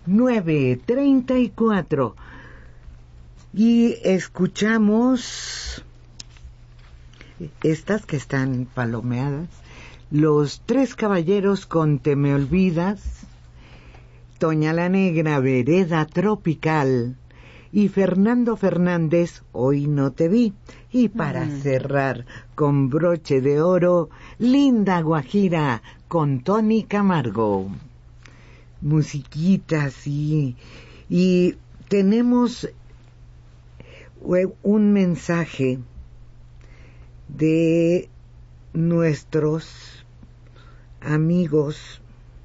9:34. Y escuchamos estas que están palomeadas. Los Tres Caballeros con Te me olvidas, Toña la Negra, Vereda Tropical, y Fernando Fernández, Hoy no te vi. Y para cerrar con broche de oro, Linda Guajira con Tony Camargo. Musiquitas, sí. Y tenemos un mensaje de nuestros amigos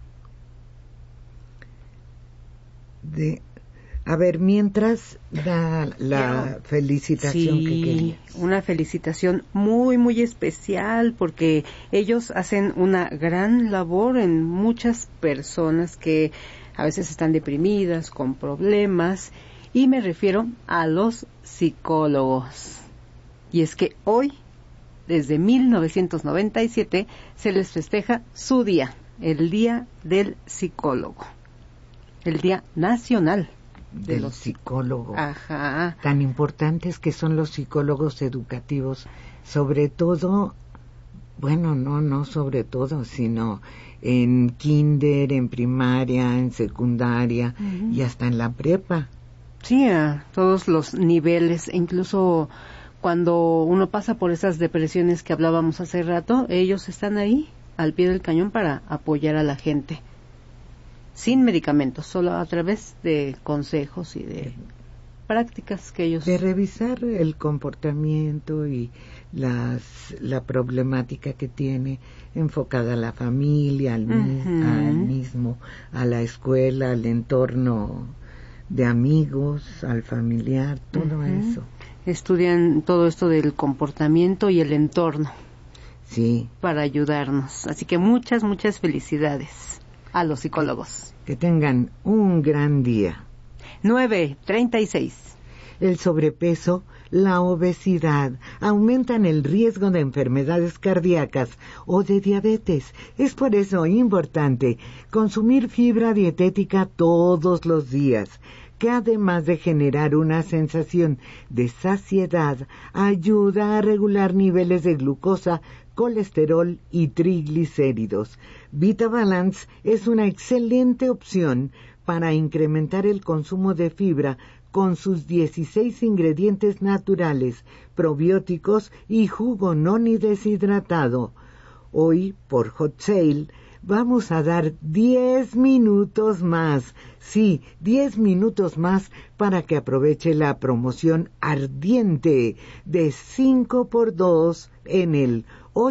de... A ver, mientras da la felicitación que querías. Una felicitación muy, muy especial porque ellos hacen una gran labor en muchas personas que a veces están deprimidas, con problemas, y me refiero a los psicólogos. Y es que hoy, desde 1997, se les festeja su día, el Día del Psicólogo, el Día Nacional del psicólogo. Ajá. Tan importantes que son los psicólogos educativos, sobre todo, bueno, no sobre todo, sino en kinder, en primaria, en secundaria y hasta en la prepa. Sí, a todos los niveles, incluso cuando uno pasa por esas depresiones que hablábamos hace rato, ellos están ahí al pie del cañón para apoyar a la gente. Sin medicamentos, solo a través de consejos y de prácticas que ellos... De revisar el comportamiento y la problemática que tiene, enfocada a la familia, al mismo, a la escuela, al entorno de amigos, al familiar, todo eso. Estudian todo esto del comportamiento y el entorno. Sí. Para ayudarnos. Así que muchas, muchas felicidades a los psicólogos. Que tengan un gran día. 9:36. El sobrepeso, la obesidad aumentan el riesgo de enfermedades cardíacas o de diabetes. Es por eso importante consumir fibra dietética todos los días, que además de generar una sensación de saciedad, ayuda a regular niveles de glucosa, colesterol y triglicéridos. VitaBalance es una excelente opción para incrementar el consumo de fibra con sus 16 ingredientes naturales, probióticos y jugo noni deshidratado. Hoy, por Hot Sale, vamos a dar 10 minutos más. Sí, 10 minutos más para que aproveche la promoción ardiente de 5x2 en el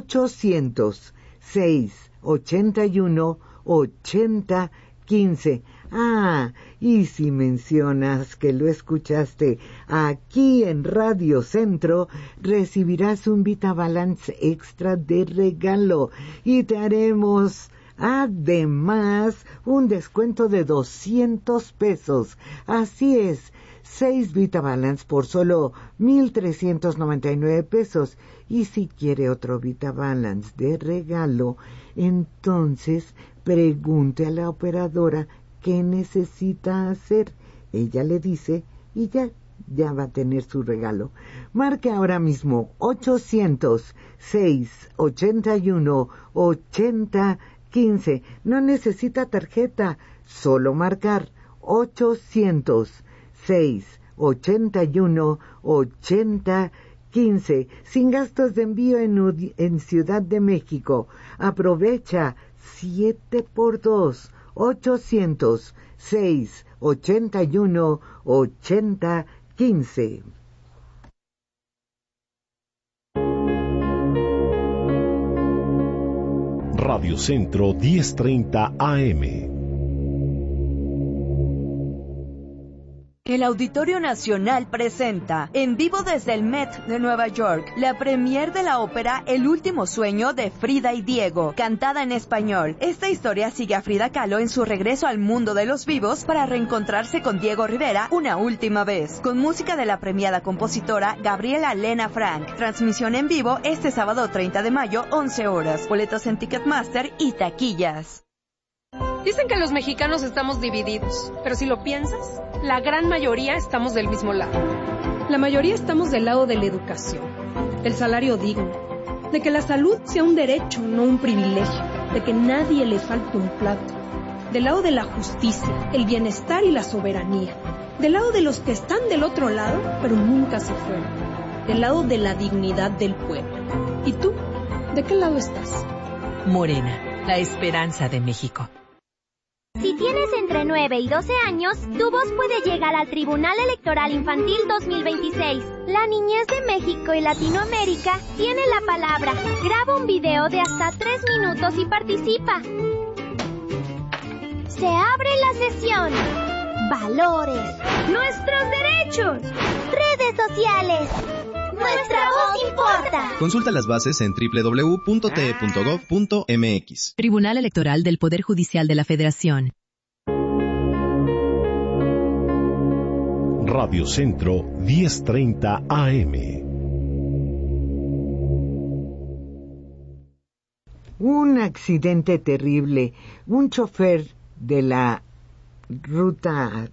800-681-8015. Ah, y si mencionas que lo escuchaste aquí en Radio Centro, recibirás un VitaBalance extra de regalo y te haremos además un descuento de 200 pesos. Así es, 6 VitaBalance por solo 1,399 pesos. Y si quiere otro VitaBalance de regalo, entonces pregunte a la operadora qué necesita hacer. Ella le dice y ya va a tener su regalo. Marque ahora mismo 800-681-8015. No necesita tarjeta, solo marcar 800-681-8015, sin gastos de envío en Ciudad de México. Aprovecha 7x2, 800-681-8015. Radio Centro 1030 AM. El Auditorio Nacional presenta, en vivo desde el Met de Nueva York, la premier de la ópera El último sueño de Frida y Diego, cantada en español. Esta historia sigue a Frida Kahlo en su regreso al mundo de los vivos para reencontrarse con Diego Rivera una última vez, con música de la premiada compositora Gabriela Lena Frank. Transmisión en vivo este sábado 30 de mayo, 11 horas. Boletos en Ticketmaster y taquillas. Dicen que los mexicanos estamos divididos, pero si lo piensas, la gran mayoría estamos del mismo lado. La mayoría estamos del lado de la educación, del salario digno, de que la salud sea un derecho, no un privilegio, de que nadie le falte un plato, del lado de la justicia, el bienestar y la soberanía, del lado de los que están del otro lado, pero nunca se fueron, del lado de la dignidad del pueblo. ¿Y tú? ¿De qué lado estás? Morena, la esperanza de México. Si tienes entre 9 y 12 años, tu voz puede llegar al Tribunal Electoral Infantil 2026. La niñez de México y Latinoamérica tiene la palabra. Graba un video de hasta 3 minutos y participa. Se abre la sesión. Valores. Nuestros derechos. Redes sociales. Nuestra voz importa. Consulta las bases en www.te.gov.mx. Tribunal Electoral del Poder Judicial de la Federación. Radio Centro 1030 AM. Un accidente terrible. Un chofer de la ruta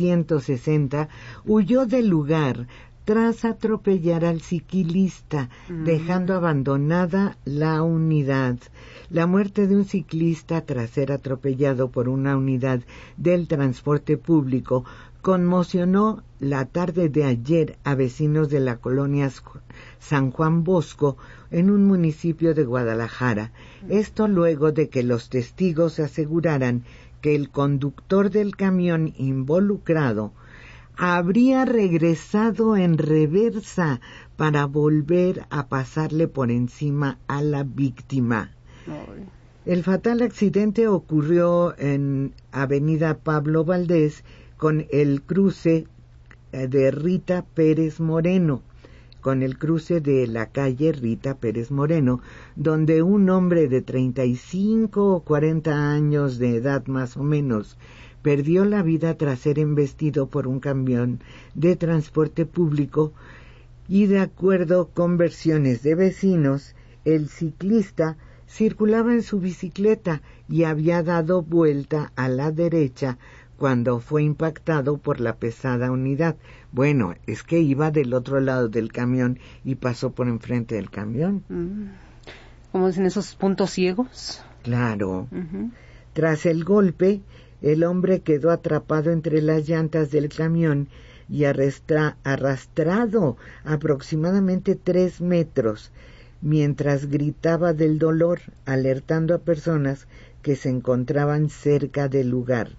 360 huyó del lugar tras atropellar al ciclista, dejando abandonada la unidad. La muerte de un ciclista tras ser atropellado por una unidad del transporte público conmocionó la tarde de ayer a vecinos de la colonia San Juan Bosco, en un municipio de Guadalajara. Esto luego de que los testigos aseguraran que el conductor del camión involucrado habría regresado en reversa para volver a pasarle por encima a la víctima. El fatal accidente ocurrió en Avenida Pablo Valdés con el cruce de Rita Pérez Moreno, con el cruce de la calle Rita Pérez Moreno, donde un hombre de 35 o 40 años de edad más o menos perdió la vida tras ser embestido por un camión de transporte público, y de acuerdo con versiones de vecinos, el ciclista circulaba en su bicicleta y había dado vuelta a la derecha cuando fue impactado por la pesada unidad. Bueno, es que iba del otro lado del camión y pasó por enfrente del camión. ¿Cómo dicen esos puntos ciegos? Claro. Tras el golpe, el hombre quedó atrapado entre las llantas del camión y arrastrado aproximadamente 3 metros, mientras gritaba del dolor, alertando a personas que se encontraban cerca del lugar.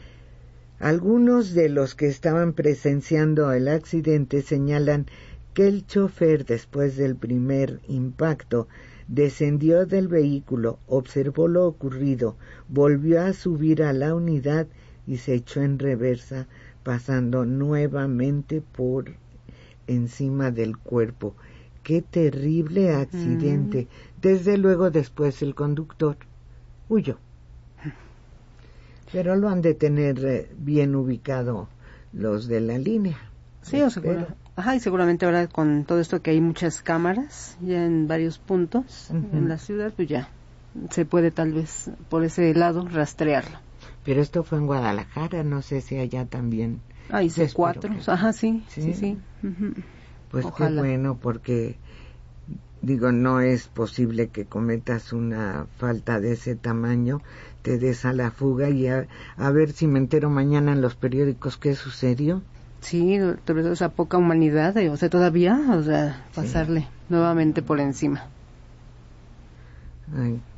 Algunos de los que estaban presenciando el accidente señalan que el chofer, después del primer impacto, descendió del vehículo, observó lo ocurrido, volvió a subir a la unidad y se echó en reversa, pasando nuevamente por encima del cuerpo. ¡Qué terrible accidente! Desde luego después el conductor huyó. Pero lo han de tener bien ubicado los de la línea. Sí, y seguramente ahora con todo esto que hay muchas cámaras ya en varios puntos en la ciudad, pues ya se puede tal vez por ese lado rastrearlo. Pero esto fue en Guadalajara, no sé si allá también. Hice 4, sí. Pues ojalá. Qué bueno, porque digo, no es posible que cometas una falta de ese tamaño, te des a la fuga y a ver si me entero mañana en los periódicos qué sucedió. Sí, esa poca humanidad, todavía, pasarle nuevamente por encima. Ay,